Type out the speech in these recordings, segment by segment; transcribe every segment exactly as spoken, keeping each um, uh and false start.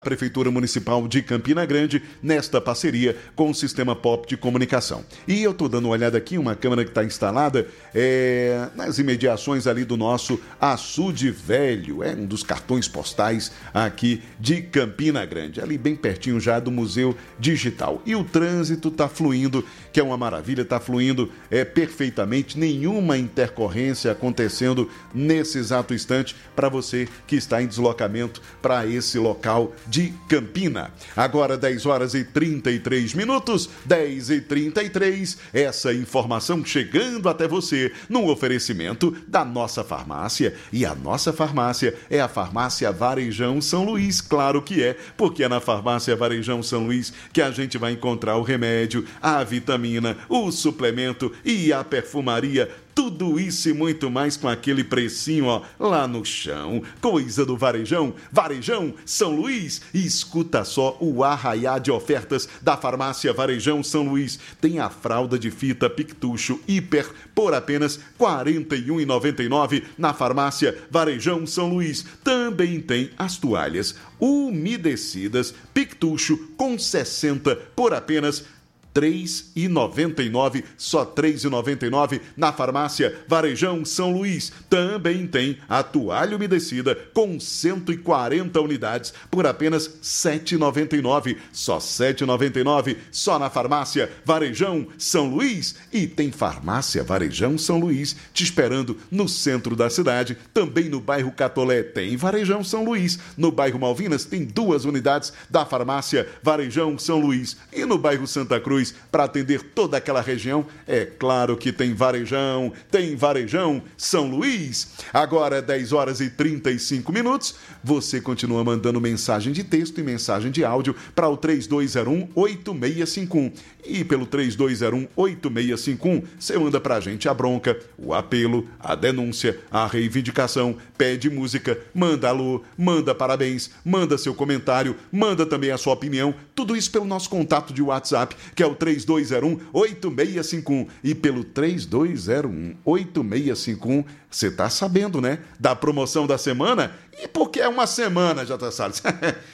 Prefeitura Municipal de Campina Grande, nesta parceria com o Sistema Pop de Comunicação. E eu estou dando uma olhada aqui, uma câmera que está instalada é, nas imediações ali do nosso Açude Velho, é um dos cartões postais aqui de Campina Grande, ali bem pertinho já do Museu Digital. E o trânsito está fluindo, que é uma maravilha, está fluindo é, perfeitamente, nenhuma intercorrência acontecendo nesse exato instante para você que está em deslocamento para esse local de Campina. Agora dez horas e trinta e três minutos, dez e trinta e três, essa informação chegando até você num oferecimento da nossa farmácia. E a nossa farmácia é a Farmácia Varejão São Luís, claro que é, porque é na Farmácia Varejão São Luís que a gente vai encontrar o remédio, a vitamina, o suplemento e a perfumaria. Tudo isso e muito mais com aquele precinho, ó, lá no chão. Coisa do Varejão, Varejão São Luís. E escuta só o arraiá de ofertas da Farmácia Varejão São Luís. Tem a fralda de fita Pictucho Hiper por apenas quarenta e um reais e noventa e nove centavos na Farmácia Varejão São Luís. Também tem as toalhas umedecidas Pictucho com sessenta por apenas três reais e noventa e nove centavos, só três reais e noventa e nove centavos na Farmácia Varejão São Luís. Também tem a toalha umedecida com cento e quarenta unidades por apenas sete reais e noventa e nove centavos, só sete reais e noventa e nove centavos, só na Farmácia Varejão São Luís. E tem Farmácia Varejão São Luís te esperando no centro da cidade, também no bairro Catolé tem Varejão São Luís, no bairro Malvinas tem duas unidades da Farmácia Varejão São Luís e no bairro Santa Cruz, para atender toda aquela região, é claro que tem Varejão, tem Varejão São Luís. Agora, dez horas e trinta e cinco minutos, você continua mandando mensagem de texto e mensagem de áudio para o três dois zero um, oito seis cinco um. E pelo três dois zero um, oito seis cinco um, você manda para a gente a bronca, o apelo, a denúncia, a reivindicação, pede música, manda alô, manda parabéns, manda seu comentário, manda também a sua opinião, tudo isso pelo nosso contato de WhatsApp, que é o três dois zero um, oito seis cinco um. E pelo três dois zero um, oito seis cinco um, você está sabendo, né? Da promoção da semana? E por que é uma semana, J. Salles?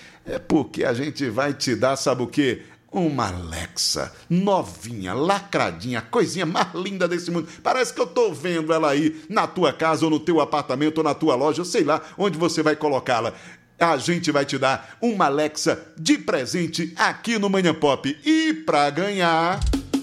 É porque a gente vai te dar, sabe o quê? Uma Alexa novinha, lacradinha, coisinha mais linda desse mundo. Parece que eu tô vendo ela aí na tua casa ou no teu apartamento ou na tua loja, eu sei lá onde você vai colocá-la. A gente vai te dar uma Alexa de presente aqui no Manhã Pop. E pra ganhar,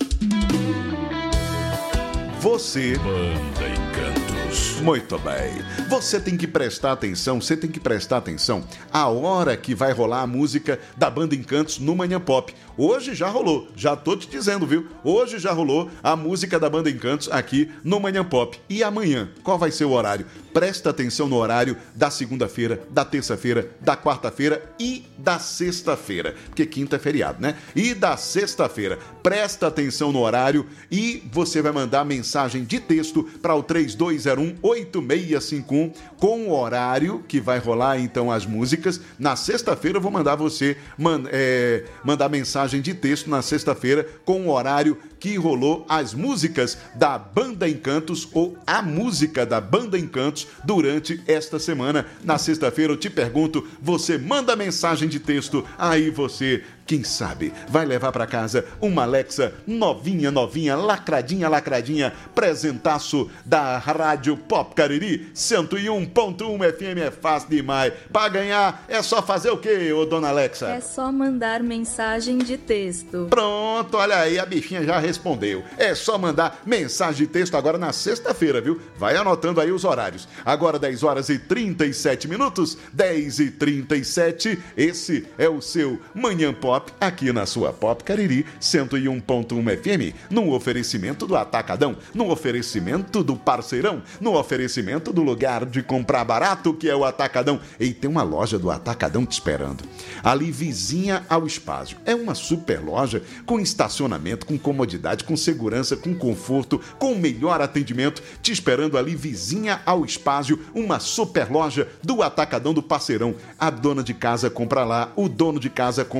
você... Banda Encantos. Muito bem. Você tem que prestar atenção, você tem que prestar atenção a hora que vai rolar a música da Banda Encantos no Manhã Pop. Hoje já rolou, já tô te dizendo, viu? Hoje já rolou a música da Banda Encantos aqui no Manhã Pop. E amanhã, qual vai ser o horário? Presta atenção no horário da segunda-feira, da terça-feira, da quarta-feira e da sexta-feira, porque quinta é feriado, né? E da sexta-feira. Presta atenção no horário e você vai mandar mensagem de texto para o três dois zero um, oito seis cinco um com o horário que vai rolar então as músicas. Na sexta-feira eu vou mandar você man, é, mandar mensagem de texto na sexta-feira com o horário que rolou as músicas da Banda Encantos ou a música da Banda Encantos durante esta semana. Na sexta-feira eu te pergunto, você manda mensagem de texto, aí você, quem sabe, vai levar para casa uma Alexa novinha, novinha, lacradinha, lacradinha, presentaço da Rádio Pop Cariri, cento e um ponto um F M, é fácil demais. Para ganhar é só fazer o quê, ô dona Alexa? É só mandar mensagem de texto. Pronto, olha aí, a bichinha já respondeu. É só mandar mensagem de texto agora na sexta-feira, viu? Vai anotando aí os horários. Agora dez horas e trinta e sete minutos, dez e trinta e sete, esse é o seu Manhã Pop, aqui na sua Pop Cariri, cento e um ponto um F M, no oferecimento do Atacadão, no oferecimento do Parceirão, no oferecimento do lugar de comprar barato, que é o Atacadão. E tem uma loja do Atacadão te esperando, ali vizinha ao Espaço. É uma super loja com estacionamento, com comodidade, com segurança, com conforto, com o melhor atendimento, te esperando ali vizinha ao Espaço, uma super loja do Atacadão do Parceirão. A dona de casa compra lá, o dono de casa compra lá.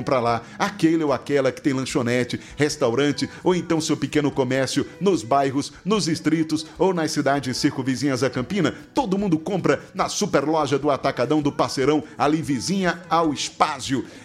aquele ou aquela que tem lanchonete, restaurante ou então seu pequeno comércio nos bairros, nos distritos ou nas cidades circunvizinhas a Campina, todo mundo compra na super loja do Atacadão do Parceirão, ali vizinha ao Espásio.